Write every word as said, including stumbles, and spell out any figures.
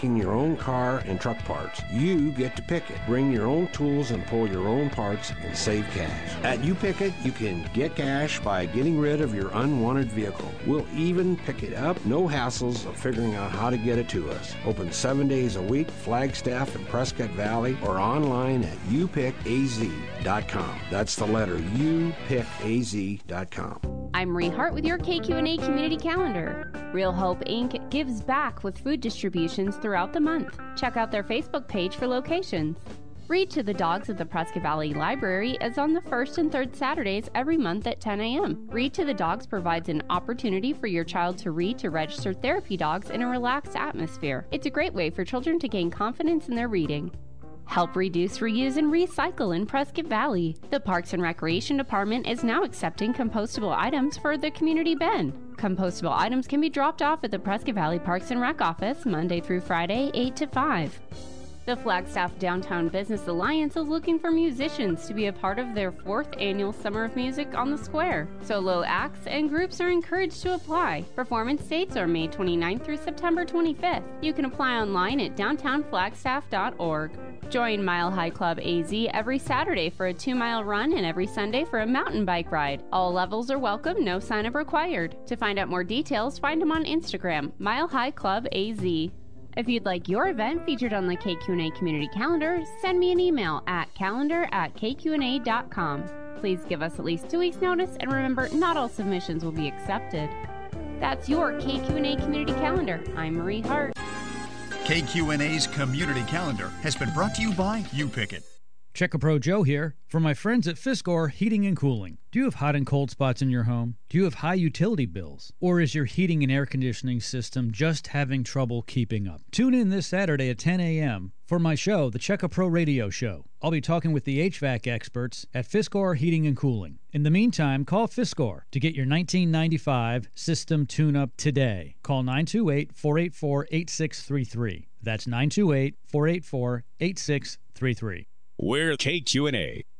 picking your own car and truck parts. You get to pick it. Bring your own tools and pull your own parts and save cash. At You Pick It, you can get cash by getting rid of your unwanted vehicle. We'll even pick it up. No hassles of figuring out how to get it to us. Open seven days a week, Flagstaff and Prescott Valley, or online at you pick a z dot com. That's the letter you pick a z dot com. I'm Marie Hart with your K Q N A Community Calendar. Real Hope Incorporated gives back with food distributions throughout the month. Check out their Facebook page for locations. Read to the Dogs at the Prescott Valley Library is on the first and third Saturdays every month at ten a.m. Read to the Dogs provides an opportunity for your child to read to registered therapy dogs in a relaxed atmosphere. It's a great way for children to gain confidence in their reading. Help reduce, reuse, and recycle in Prescott Valley. The Parks and Recreation Department is now accepting compostable items for the community bin. Compostable items can be dropped off at the Prescott Valley Parks and Rec office Monday through Friday, eight to five. The Flagstaff Downtown Business Alliance is looking for musicians to be a part of their fourth annual Summer of Music on the Square. Solo acts and groups are encouraged to apply. Performance dates are May twenty-ninth through September twenty-fifth. You can apply online at downtown flagstaff dot org. Join Mile High Club A Z every Saturday for a two-mile run and every Sunday for a mountain bike ride. All levels are welcome, no sign-up required. To find out more details, find them on Instagram, Mile High Club A Z. If you'd like your event featured on the K Q N A Community Calendar, send me an email at calendar at k q n a dot com. Please give us at least two weeks' notice, and remember, not all submissions will be accepted. That's your K Q N A Community Calendar. I'm Marie Hart. K Q N A's Community Calendar has been brought to you by You Pick It. Check-A-Pro Joe here. For my friends at Fiskor Heating and Cooling. Do you have hot and cold spots in your home? Do you have high utility bills? Or is your heating and air conditioning system just having trouble keeping up? Tune in this Saturday at ten a.m. for my show, the Check-A-Pro Radio Show. I'll be talking with the H V A C experts at Fiskor Heating and Cooling. In the meantime, call Fiskor to get your nineteen ninety-five system tune-up today. Call nine two eight, four eight four, eight six three three. That's nine two eight, four eight four, eight six three three. We're K Q N A.